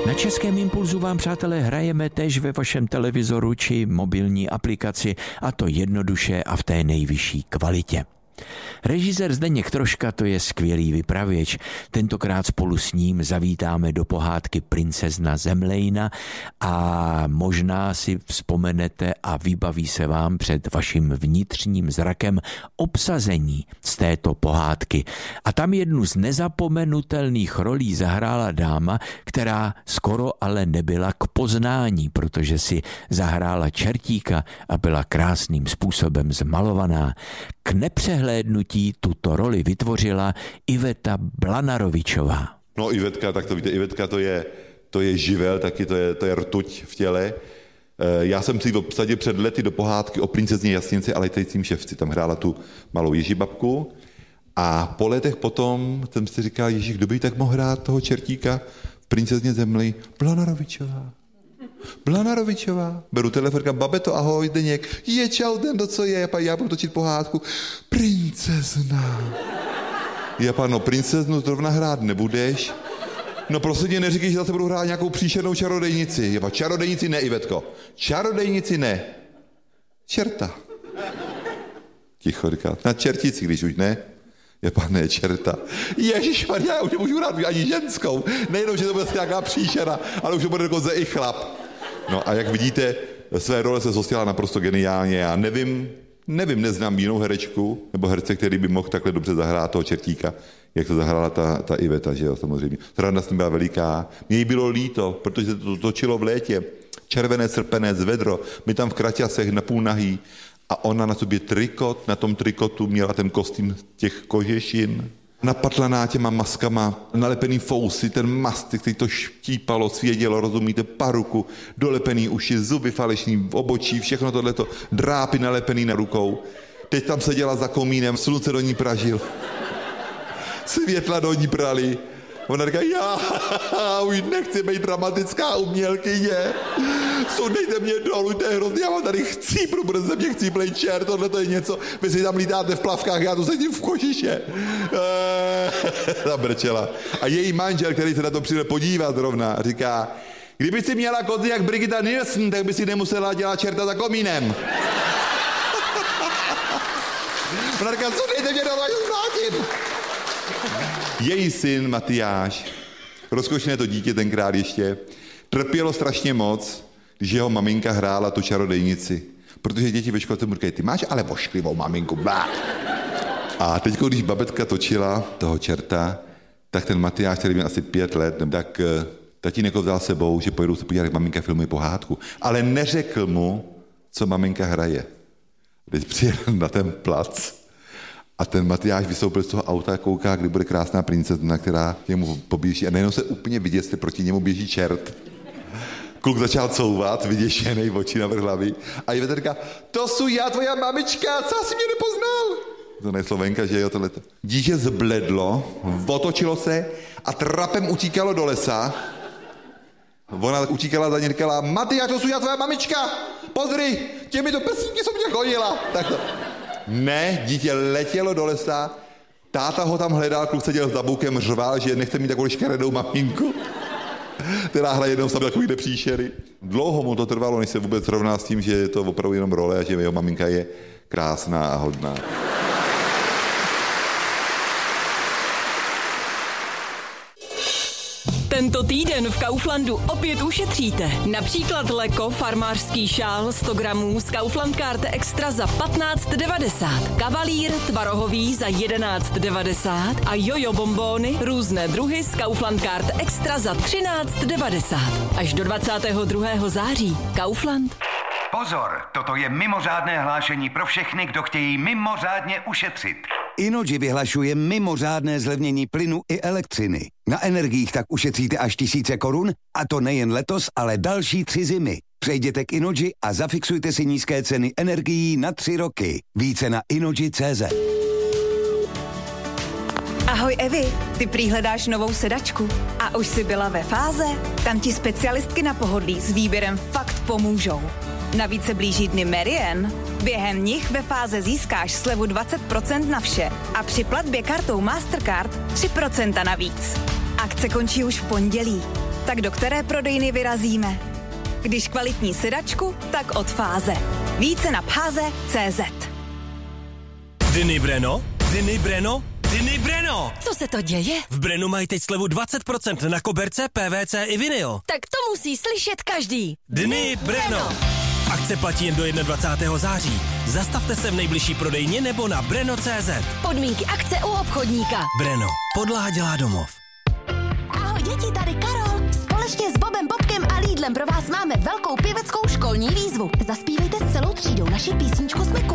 Na Českém impulzu vám, přátelé, hrajeme též ve vašem televizoru či mobilní aplikaci, a to jednoduše a v té nejvyšší kvalitě. Režisér Zdeněk Troška to je skvělý vypravěč. Tentokrát spolu s ním zavítáme do pohádky Princezna Zemlejna a možná si vzpomenete a vybaví se vám před vaším vnitřním zrakem obsazení z této pohádky. A tam jednu z nezapomenutelných rolí zahrála dáma, která skoro ale nebyla k poznání, protože si zahrála čertíka a byla krásným způsobem zmalovaná. K nepřehlédnutí tuto roli vytvořila Iveta Blanarovičová. No Ivetka, tak to víte, Ivetka to je živel, taky to je rtuť v těle. Já jsem si ji obsadil před lety do pohádky o princezně Jasněnci a letajícím ševci. Tam hrála tu malou Ježibabku. A po letech potom jsem si říkal, Ježíš, kdo by tak mohl hrát toho čertíka v Princezně Zemlí? Blanarovičová. Beru telefon, říkám, babeto, ahoj, Zdeněk. Je, čau, Dendo, co je? Já budu točit pohádku. Princezna. No, princeznu zrovna hrát nebudeš. No prosím tě, neříkej, že zase budu hrát nějakou příšernou čarodejnici. Čarodejnici ne, Ivetko. Čarodejnici ne. Čerta. Ticho, říká, na čertici, když už ne. Ne, čerta. Ježišmarja, já už nemůžu hrát ani ženskou. Nejenom, že to bude nějaká příšera, ale už to bude dokonce i chlap. No a jak vidíte, své role se zhostila naprosto geniálně. Já nevím, neznám jinou herečku, nebo herce, který by mohl takhle dobře zahrát toho čertíka, jak to zahrála ta Iveta, že jo, samozřejmě. Rada s tím byla veliká. Mně jí bylo líto, protože se to točilo v létě. Červené srpenec, vedro, my tam v kraťasech napůl nahý. A ona na sobě trikot, na tom trikotu měla ten kostým těch kožešin, napatlaná těma maskama, nalepený fousy, ten masty, který to štípalo, svědělo, rozumíte, paruku, dolepený uši, zuby falešný v obočí, všechno tohleto, drápy nalepený na rukou. Teď tam seděla za komínem, slunce do ní pražil, světla do ní prali. Ona říká, já už nechci být dramatická umělkyně. Sundejte mě dolů, to je hrozný, já mám tady chcípru, bude ze mě chcíplej čert, tohle to je něco, vy si tam lítáte v plavkách, já tu sedím v kožiše. Ta brčela. A její manžel, který se na to přijde podívat zrovna, říká, kdyby si měla kozy jak Brigitta Nielsen, tak by si nemusela dělat čerta za komínem. Ona říká, sundejte mě dolů, já se vrátím. Její syn Matyáš, rozkošné to dítě tenkrát ještě, trpělo strašně moc, když jeho maminka hrála tu čarodejnici. Protože děti ve školce mu říkají, ty máš ale vošklivou maminku, blá. A teď, když babetka točila toho čerta, tak ten Matyáš, který měl asi 5 let, tak tatínek ho vzal sebou, že pojedou se podívat, jak maminka filmuje pohádku. Ale neřekl mu, co maminka hraje. Teď přijel na ten plac a ten Matyáš vystoupil z toho auta a kouká, kdy bude krásná princezna, která němu poběží. A nejenom se úplně vidět, jestli proti němu běží čert. Kluk začal couvat, vyděšenej, oči navrch hlavy. A Iveta říká, to jsou já, tvoja mamička, co jsi mě nepoznal? To ne Slovenka, že jo, tohleto. Dítě zbledlo, otočilo se a trapem utíkalo do lesa. Ona utíkala za ní, říkala, Matyáš, to jsou já, tvoja mamička, pozri, těmi to prsínky jsou mě chodila. Tak to. Ne, dítě letělo do lesa, táta ho tam hledal, kluk seděl za bukem, řval, že nechce mít takovou škaredou maminku, která hraje jenom sami takovýhle příšery. Dlouho mu to trvalo, než se vůbec srovná s tím, že je to opravdu jenom role a že jeho maminka je krásná a hodná. Tento týden v Kauflandu opět ušetříte. Například Leko farmářský šál 100 gramů z Kaufland Card Extra za 15,90. Kavalír tvarohový za 11,90. A jojo bombóny různé druhy z Kaufland Card Extra za 13,90. Až do 22. září. Kaufland. Pozor, toto je mimořádné hlášení pro všechny, kdo chtějí mimořádně ušetřit. Innogy vyhlašuje mimořádné zlevnění plynu i elektřiny. Na energiích tak ušetříte až 1000 korun, a to nejen letos, ale další 3 zimy. Přejděte k Innogy a zafixujte si nízké ceny energií na 3 roky. Více na innogy.cz. Ahoj Evi, ty prý hledáš novou sedačku. A už jsi byla ve Fáze? Tam ti specialistky na pohodlí s výběrem fakt pomůžou. Navíc se blíží dny Marian. Během nich ve Fáze získáš slevu 20% na vše a při platbě kartou Mastercard 3% navíc. Akce končí už v pondělí. tak do které prodejny vyrazíme? Když kvalitní sedačku, tak od Fáze. Více na phaze.cz. Dny Breno? Dny Breno? Dny Breno! Co se to děje? V Brenu mají teď slevu 20% na koberce, PVC i vinyl. Tak to musí slyšet každý. Dny Breno! Akce platí jen do 21. září. Zastavte se v nejbližší prodejně nebo na breno.cz. Podmínky akce u obchodníka. Breno. Podlaha dělá domov. Ahoj děti, tady Karol. Společně s Bobem, Bobkem a Lídlem pro vás máme velkou pěveckou školní výzvu. Zaspívejte s celou třídou naši písničku Smyku.